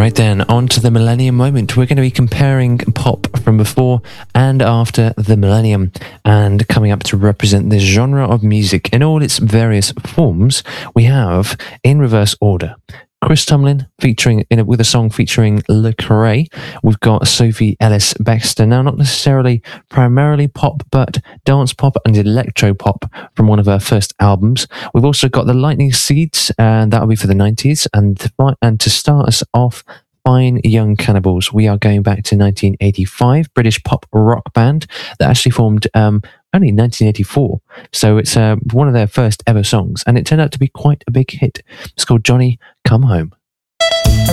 Right then, on to the Millennium Moment. We're going to be comparing pop from before and after the millennium, and coming up to represent this genre of music in all its various forms, we have, in reverse order, Chris Tomlin with a song featuring Lecrae. We've got Sophie Ellis Bextor. Now, not necessarily primarily pop, but dance pop and electro pop from one of her first albums. We've also got the Lightning Seeds, and that'll be for the 90s. And to start us off, Fine Young Cannibals. We are going back to 1985, British pop rock band that actually formed only in 1984. So it's one of their first ever songs, and it turned out to be quite a big hit. It's called Johnny Come Home.